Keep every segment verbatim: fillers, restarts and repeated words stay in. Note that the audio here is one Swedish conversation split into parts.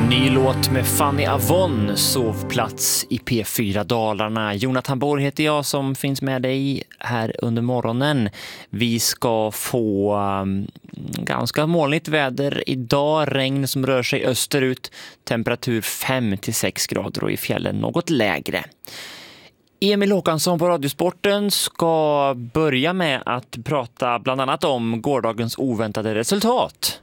Ny låt med Fanny Avon, sovplats i P fyra Dalarna. Jonathan Borg heter jag som finns med dig här under morgonen. Vi ska få um, ganska molnigt väder idag, regn som rör sig österut, temperatur fem till sex grader och i fjällen något lägre. Emil Håkansson på Radiosporten ska börja med att prata bland annat om gårdagens oväntade resultat.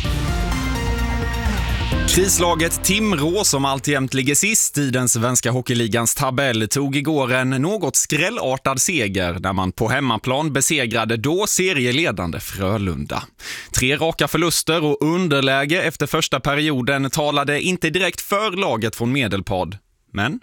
Krislaget Timrå, som alltjämt ligger sist i den svenska hockeyligans tabell, tog igår en något skrällartad seger när man på hemmaplan besegrade då serieledande Frölunda. Tre raka förluster och underläge efter första perioden talade inte direkt för laget från Medelpad, men...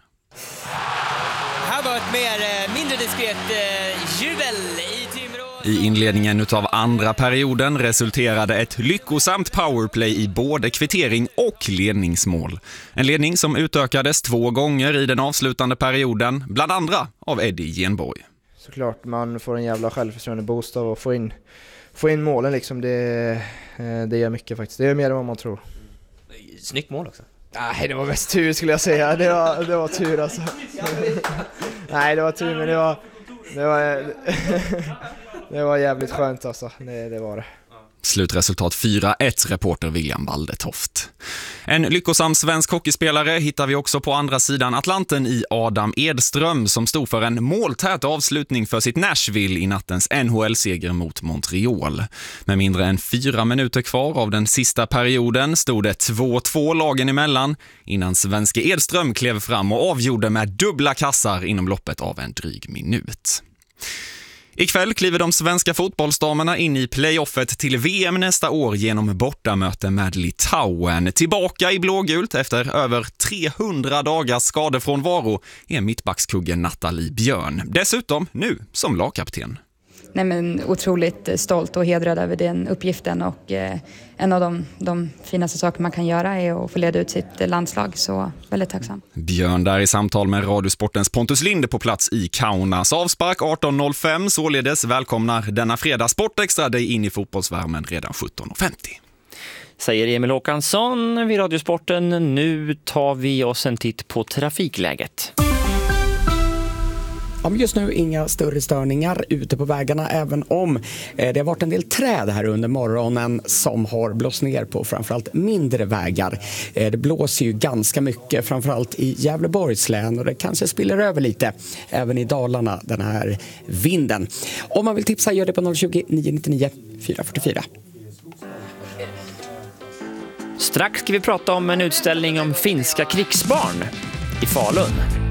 Här var ett mer, mindre diskret eh, jubel i Timrå. I inledningen utav andra perioden resulterade ett lyckosamt powerplay i både kvittering och ledningsmål. En ledning som utökades två gånger i den avslutande perioden, bland andra av Eddie Genborg. Såklart, man får en jävla självförtroende boost av att få in, få in målen. Liksom. Det, det gör mycket faktiskt. Det är mer än vad man tror. Snyggt mål också. Nej, det var mest tur skulle jag säga. Det var, det var tur alltså. Nej, det var tur, men det var... Det var, det var jävligt skönt alltså. Det, det var det. Slutresultat fyra ett, reporter William Waldetoft. En lyckosam svensk hockeyspelare hittar vi också på andra sidan Atlanten i Adam Edström, som stod för en måltät avslutning för sitt Nashville i nattens N H L-seger mot Montreal. Med mindre än fyra minuter kvar av den sista perioden stod det två två lagen emellan innan svenske Edström klev fram och avgjorde med dubbla kassar inom loppet av en dryg minut. Ikväll kliver de svenska fotbollsdamerna in i playoffet till V M nästa år genom bortamöte med Litauen. Tillbaka i blågult efter över trehundra dagars skadefrånvaro är mittbackskuggen Nathalie Björn. Dessutom nu som lagkapten. Nej, men otroligt stolt och hedrad över den uppgiften, och eh, en av de, de finaste saker man kan göra är att få leda ut sitt landslag, så väldigt tacksam. Björn där i samtal med Radiosportens Pontus Linde på plats i Kaunas. Avspark arton noll fem, således välkomnar denna fredag Sportextra dig in i fotbollsvärmen redan sjutton femtio. Säger Emil Håkansson vid Radiosporten. Nu tar vi oss en titt på trafikläget. Just nu inga större störningar ute på vägarna, även om det har varit en del träd här under morgonen som har blåst ner på framförallt mindre vägar. Det blåser ju ganska mycket, framförallt i Gävleborgs län, och det kanske spiller över lite även i Dalarna, den här vinden. Om man vill tipsa, gör det på noll tjugo, nio nittionio, fyra fyrtiofyra. Strax ska vi prata om en utställning om finska krigsbarn i Falun.